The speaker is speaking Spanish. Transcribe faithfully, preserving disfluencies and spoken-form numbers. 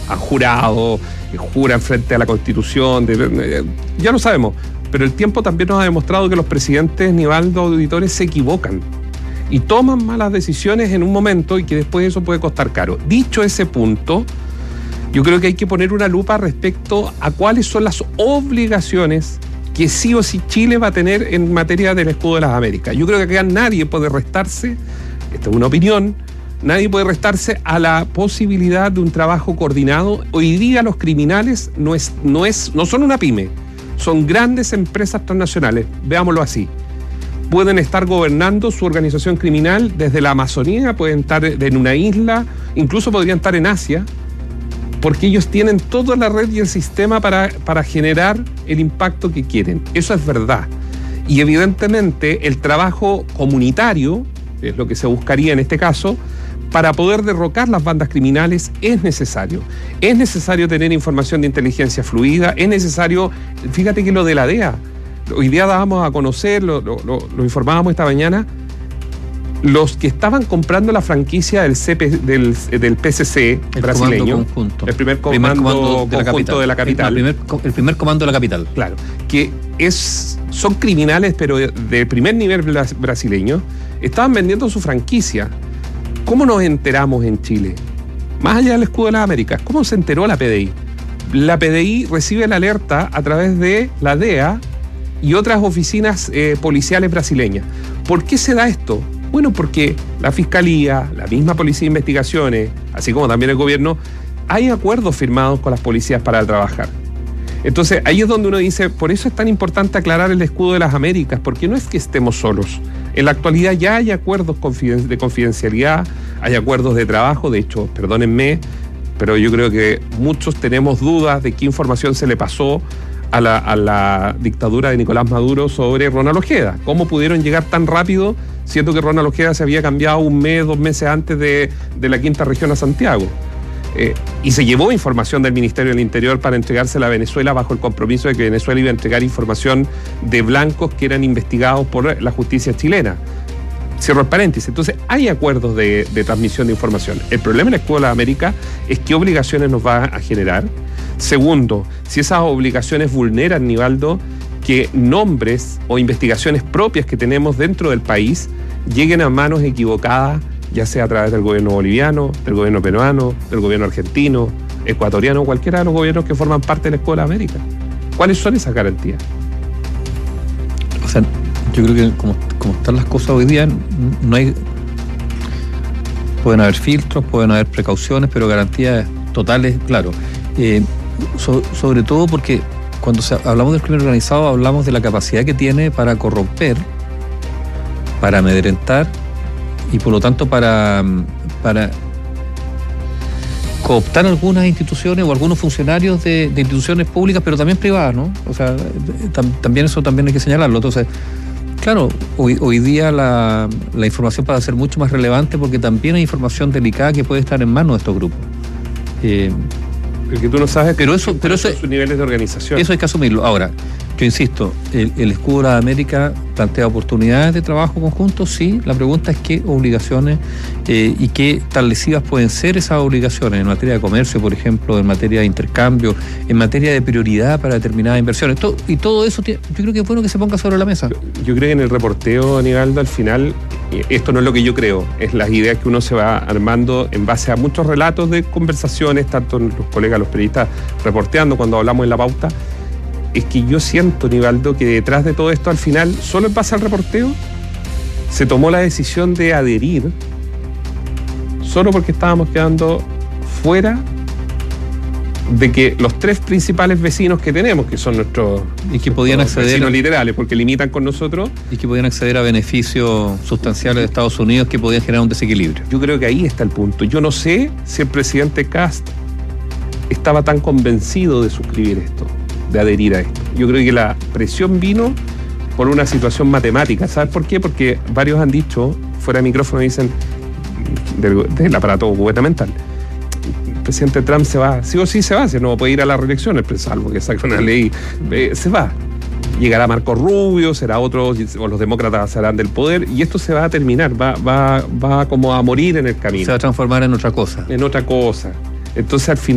han jurado, juran frente a la Constitución, de, de, ya lo sabemos, pero el tiempo también nos ha demostrado que los presidentes, Nivaldo, auditores, se equivocan y toman malas decisiones en un momento y que después eso puede costar caro. Dicho ese punto, yo creo que hay que poner una lupa respecto a cuáles son las obligaciones que sí o sí Chile va a tener en materia del escudo de las Américas. Yo creo que acá nadie puede restarse, esta es una opinión, nadie puede restarse a la posibilidad de un trabajo coordinado. Hoy día los criminales no, es, no, es, no son una pyme, son grandes empresas transnacionales, veámoslo así. Pueden estar gobernando su organización criminal desde la Amazonía, pueden estar en una isla, incluso podrían estar en Asia, porque ellos tienen toda la red y el sistema para, para generar el impacto que quieren. Eso es verdad. Y evidentemente el trabajo comunitario, es lo que se buscaría en este caso, para poder derrocar las bandas criminales es necesario. Es necesario tener información de inteligencia fluida, es necesario, fíjate que lo de la D E A, hoy día dábamos a conocer, lo, lo, lo, lo informábamos esta mañana, los que estaban comprando la franquicia del, C P, del, del P C C el brasileño, el primer comando, primer comando conjunto de la capital, de la capital. El, el, primer, el primer comando de la capital. Claro, que es, son criminales, pero de, de primer nivel brasileño, estaban vendiendo su franquicia. ¿Cómo nos enteramos en Chile? Más allá del escudo de las Américas, ¿cómo se enteró la P D I? La P D I recibe la alerta a través de la D E A y otras oficinas eh, policiales brasileñas. ¿Por qué se da esto? Bueno, porque la Fiscalía, la misma Policía de Investigaciones, así como también el gobierno, hay acuerdos firmados con las policías para trabajar. Entonces, ahí es donde uno dice, por eso es tan importante aclarar el escudo de las Américas, porque no es que estemos solos. En la actualidad ya hay acuerdos de confidencialidad, hay acuerdos de trabajo, de hecho, perdónenme, pero yo creo que muchos tenemos dudas de qué información se le pasó a la, a la dictadura de Nicolás Maduro sobre Ronald Ojeda. ¿Cómo pudieron llegar tan rápido, siendo que Ronald Ojeda se había cambiado un mes, dos meses antes de, de la quinta región a Santiago? Eh, y se llevó información del Ministerio del Interior para entregársela a Venezuela bajo el compromiso de que Venezuela iba a entregar información de blancos que eran investigados por la justicia chilena. Cierro el paréntesis. Entonces, hay acuerdos de, de transmisión de información. El problema en la Escuela de América es qué obligaciones nos va a generar. Segundo, si esas obligaciones vulneran, Nivaldo, que nombres o investigaciones propias que tenemos dentro del país lleguen a manos equivocadas, ya sea a través del gobierno boliviano, del gobierno peruano, del gobierno argentino, ecuatoriano, cualquiera de los gobiernos que forman parte de la Escuela de América. ¿Cuáles son esas garantías? O sea, yo creo que como, como están las cosas hoy día, no hay... Pueden haber filtros, pueden haber precauciones, pero garantías totales, claro. Eh, so, sobre todo porque cuando se, hablamos del crimen organizado, hablamos de la capacidad que tiene para corromper, para amedrentar y por lo tanto para, para cooptar algunas instituciones o algunos funcionarios de, de instituciones públicas, pero también privadas, ¿no? O sea, tam, también eso también hay que señalarlo. Entonces, claro, hoy, hoy día la, la información pasa a ser mucho más relevante porque también hay información delicada que puede estar en manos de estos grupos. Eh, Porque tú no sabes pero eso, pero eso, sus niveles de organización. Eso hay que asumirlo. Ahora, yo insisto, el, el escudo de la América plantea oportunidades de trabajo conjunto, sí. La pregunta es qué obligaciones eh, y qué tan lesivas pueden ser esas obligaciones en materia de comercio, por ejemplo, en materia de intercambio, en materia de prioridad para determinadas inversiones. Todo, y todo eso, yo creo que es bueno que se ponga sobre la mesa. Yo, yo creo que en el reporteo, Nivaldo, al final, esto no es lo que yo creo, es las ideas que uno se va armando en base a muchos relatos de conversaciones, tanto los colegas, los periodistas reporteando cuando hablamos en la pauta. Es que yo siento, Nivaldo, que detrás de todo esto, al final, solo en base al reporteo, se tomó la decisión de adherir solo porque estábamos quedando fuera de que los tres principales vecinos que tenemos, que son nuestros, y que podían acceder vecinos literales, porque limitan con nosotros, y que podían acceder a beneficios sustanciales de Estados Unidos que podían generar un desequilibrio. Yo creo que ahí está el punto. Yo no sé si el presidente Kast estaba tan convencido de suscribir esto, de adherir a esto. Yo creo que la presión vino por una situación matemática. ¿Sabes por qué? Porque varios han dicho, fuera de micrófono, dicen del, del aparato gubernamental, el presidente Trump se va, sí o sí se va, si no puede ir a la reelección, salvo que saque una ley, eh, se va. Llegará Marco Rubio, será otro, o los demócratas serán del poder, y esto se va a terminar, va, va, va como a morir en el camino. Se va a transformar en otra cosa. En otra cosa. Entonces, al final,